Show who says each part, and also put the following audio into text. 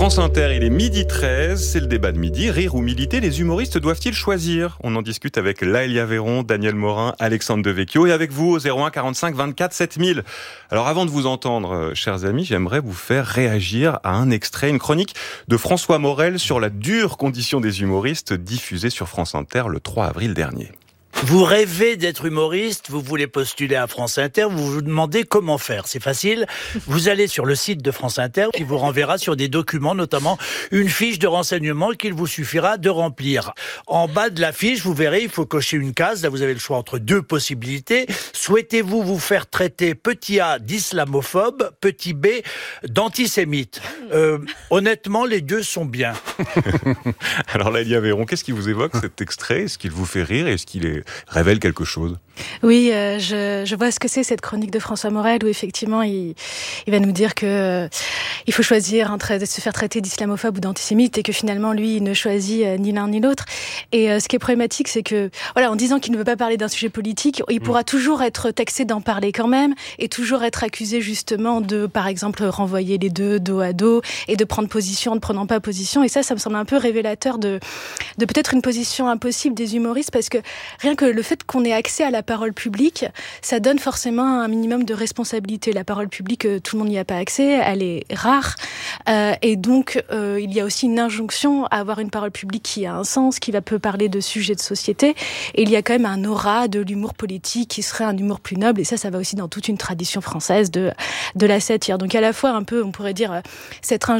Speaker 1: France Inter, il est 12h13, c'est le débat de midi. Rire ou militer, les humoristes doivent-ils choisir ? On en discute avec Laëlia Véron, Daniel Morin, Alexandre Devecchio et avec vous au 01 45 24 7000. Alors avant de vous entendre, chers amis, j'aimerais vous faire réagir à un extrait, une chronique de François Morel sur la dure condition des humoristes diffusée sur France Inter le 3 avril dernier.
Speaker 2: Vous rêvez d'être humoriste, vous voulez postuler à France Inter, vous vous demandez comment faire. C'est facile, vous allez sur le site de France Inter qui vous renverra sur des documents, notamment une fiche de renseignement qu'il vous suffira de remplir. En bas de la fiche, vous verrez, il faut cocher une case. Là, vous avez le choix entre deux possibilités. Souhaitez-vous vous faire traiter petit A d'islamophobe, petit B d'antisémite ? Honnêtement, les deux sont bien.
Speaker 1: Alors Laëlia Véron, qu'est-ce qui vous évoque cet extrait ? Est-ce qu'il vous fait rire ? Est-ce qu'il révèle quelque chose ?
Speaker 3: Oui, je vois ce que c'est cette chronique de François Morel où effectivement il va nous dire que il faut choisir entre se faire traiter d'islamophobe ou d'antisémite et que finalement lui il ne choisit ni l'un ni l'autre. Et ce qui est problématique, c'est que voilà, en disant qu'il ne veut pas parler d'un sujet politique, il pourra toujours être taxé d'en parler quand même et toujours être accusé justement de, par exemple, renvoyer les deux dos à dos et de prendre position en ne prenant pas position. Et ça me semble un peu révélateur de peut-être une position impossible des humoristes, parce que rien que le fait qu'on ait accès à la parole publique, ça donne forcément un minimum de responsabilité. La parole publique, tout le monde n'y a pas accès, elle est rare. Et donc, il y a aussi une injonction à avoir une parole publique qui a un sens, qui peut parler de sujets de société. Et il y a quand même un aura de l'humour politique qui serait un humour plus noble. Et ça va aussi dans toute une tradition française de la satire. Donc à la fois, un peu, on pourrait dire, cette